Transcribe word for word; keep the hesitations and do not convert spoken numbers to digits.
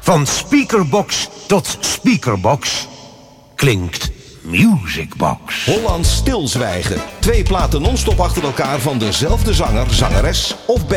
Van speakerbox tot speakerbox klinkt Musicbox. Hollands Stilzwijgen. Twee platen non-stop achter elkaar van dezelfde zanger, zangeres of band.